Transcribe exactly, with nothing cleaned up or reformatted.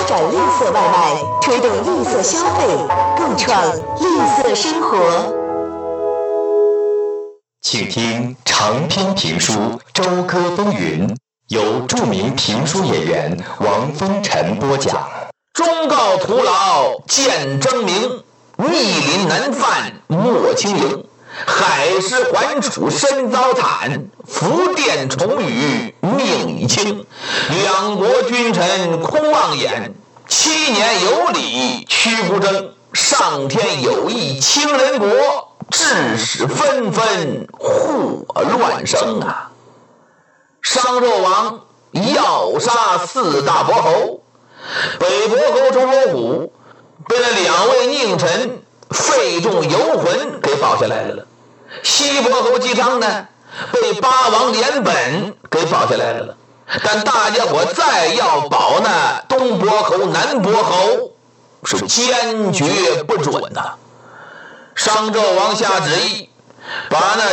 展绿色外卖，推动绿色消费，共创绿色生活。 请听长篇评书《周歌风云》，由著名评书演员王风尘播讲。 忠告徒劳见争明，逆鳞难犯莫轻盈。海师环楚身遭惨，福殿重雨命已清。两国君臣空望眼，七年有理屈不争。上天有意清人国，致使纷纷祸乱生啊！商纣王要杀四大伯侯，北伯侯周伯虎被那两位佞臣费仲游魂给保下来了。西伯侯姬昌呢，被八王连本给保下来了。但大家伙再要保那东伯侯南伯侯，是坚决不准呐、啊！商纣王下旨意，把那